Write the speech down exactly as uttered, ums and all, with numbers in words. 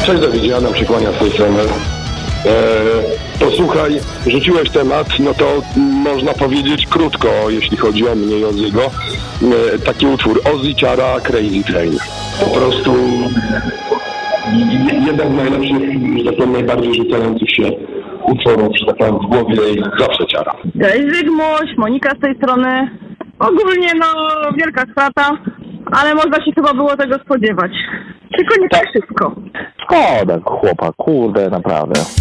Cześć Dawidzie, Adam się kłania z tej strony. Eee, posłuchaj, rzuciłeś temat, no to można powiedzieć krótko, jeśli chodzi o mnie i Ozzy'ego. Eee, taki utwór Ozzy Ciara, Crazy Train. Po prostu jeden z najlepszych, że tak powiem, najbardziej rzucających się utworów, że tak powiem, w głowie i zawsze Ciara. Cześć Zygmuś, Monika z tej strony. Ogólnie no wielka strata, ale można się chyba było tego spodziewać. Tylko nie tak szybko. Szkoda chłopa, kurde, naprawdę.